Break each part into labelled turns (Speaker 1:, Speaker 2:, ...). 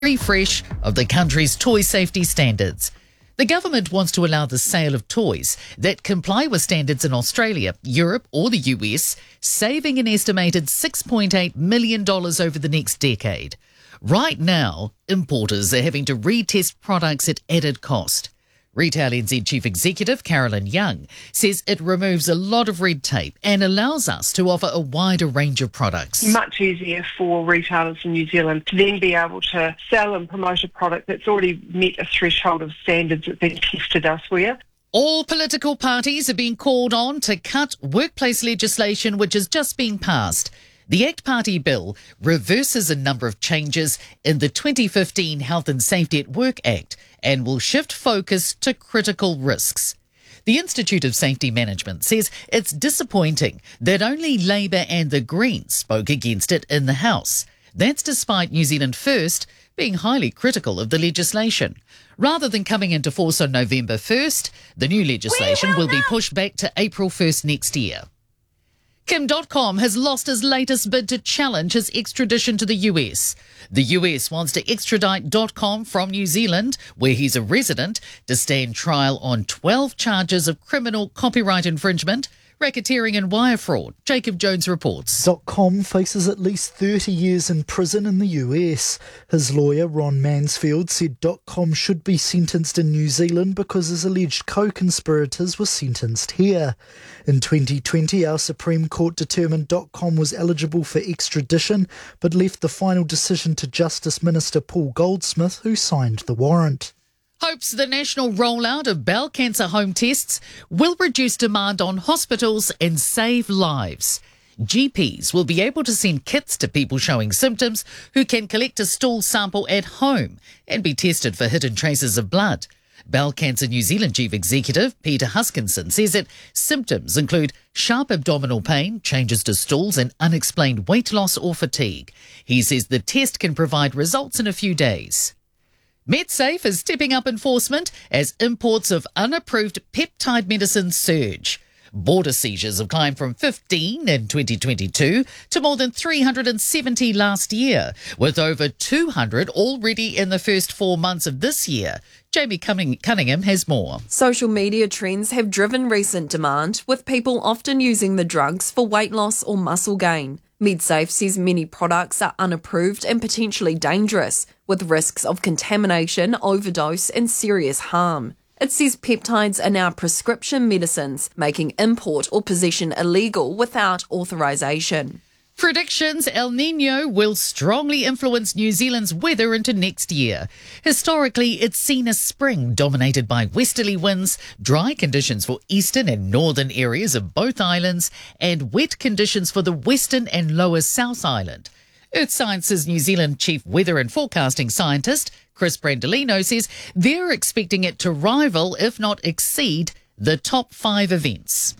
Speaker 1: refresh of the country's toy safety standards. The government wants to allow the sale of toys that comply with standards in Australia, Europe or the US, saving an estimated $6.8 million over the next decade. Right now, importers are having to retest products at added cost. Retail NZ Chief Executive Carolyn Young says it removes a lot of red tape and allows us to offer a wider range of products.
Speaker 2: Much easier for retailers in New Zealand to then be able to sell and promote a product that's already met a threshold of standards that's been tested elsewhere.
Speaker 1: All political parties are being called on to cut workplace legislation which has just been passed. The ACT Party bill reverses a number of changes in the 2015 Health and Safety at Work Act and will shift focus to critical risks. The Institute of Safety Management says it's disappointing that only Labour and the Greens spoke against it in the House. That's despite New Zealand First being highly critical of the legislation. Rather than coming into force on November 1st, the new legislation will be pushed back to April 1st next year. Kim.com has lost his latest bid to challenge his extradition to the US. The US wants to extradite .com from New Zealand, where he's a resident, to stand trial on 12 charges of criminal copyright infringement, racketeering and wire fraud. Jacob Jones reports.
Speaker 3: .com faces at least 30 years in prison in the US. His lawyer, Ron Mansfield, said .com should be sentenced in New Zealand because his alleged co-conspirators were sentenced here. In 2020, our Supreme Court determined .com was eligible for extradition, but left the final decision to Justice Minister Paul Goldsmith, who signed the warrant.
Speaker 1: Hopes the national rollout of bowel cancer home tests will reduce demand on hospitals and save lives. GPs will be able to send kits to people showing symptoms who can collect a stool sample at home and be tested for hidden traces of blood. Bowel Cancer New Zealand Chief Executive Peter Huskinson says that symptoms include sharp abdominal pain, changes to stools and unexplained weight loss or fatigue. He says the test can provide results in a few days. MedSafe is stepping up enforcement as imports of unapproved peptide medicines surge. Border seizures have climbed from 15 in 2022 to more than 370 last year, with over 200 already in the first 4 months of this year. Jamie Cunningham has more.
Speaker 4: Social media trends have driven recent demand, with people often using the drugs for weight loss or muscle gain. MedSafe says many products are unapproved and potentially dangerous, with risks of contamination, overdose and serious harm. It says peptides are now prescription medicines, making import or possession illegal without authorisation.
Speaker 1: Predictions: El Niño will strongly influence New Zealand's weather into next year. Historically, it's seen a spring dominated by westerly winds, dry conditions for eastern and northern areas of both islands, and wet conditions for the western and lower South Island. Earth Science's New Zealand Chief Weather and Forecasting Scientist Chris Brandolino says they're expecting it to rival, if not exceed, the top 5 events.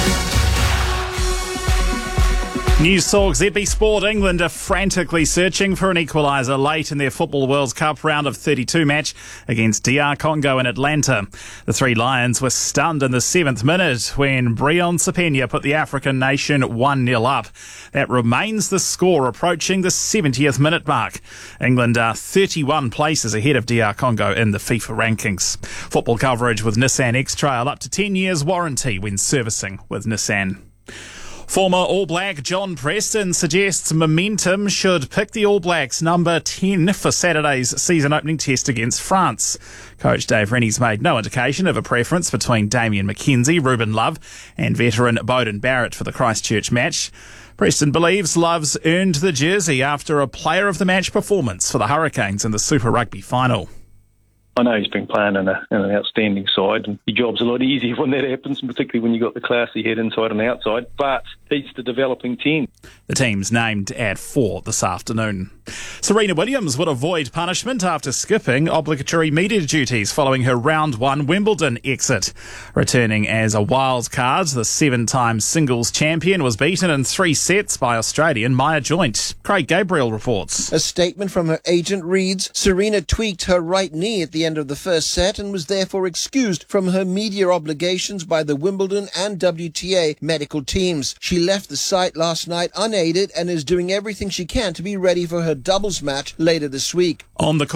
Speaker 5: News Talk ZB Sport. England are frantically searching for an equaliser late in their Football World Cup round of 32 match against DR Congo in Atlanta. The Three Lions were stunned in the 7th minute when Brion Sapenya put the African nation 1-0 up. That remains the score approaching the 70th minute mark. England are 31 places ahead of DR Congo in the FIFA rankings. Football coverage with Nissan X-Trail, up to 10 years warranty when servicing with Nissan. Former All Black John Preston suggests momentum should pick the All Blacks number 10 for Saturday's season-opening test against France. Coach Dave Rennie's made no indication of a preference between Damien McKenzie, Ruben Love and veteran Beauden Barrett for the Christchurch match. Preston believes Love's earned the jersey after a player of the match performance for the Hurricanes in the Super Rugby final.
Speaker 6: I know he's been playing in an outstanding side, and your job's a lot easier when that happens, particularly when you've got the classy head inside and outside, but he's the developing 10.
Speaker 5: The team's named at 4 this afternoon. Serena Williams would avoid punishment after skipping obligatory media duties following her round 1 Wimbledon exit. Returning as a wild card, the 7-time singles champion was beaten in 3 sets by Australian Maya Joint. Craig Gabriel reports.
Speaker 7: A statement from her agent reads, Serena tweaked her right knee at the end of the first set and was therefore excused from her media obligations by the Wimbledon and WTA medical teams. She left the site last night unaided and is doing everything she can to be ready for her doubles match later this week.
Speaker 5: On the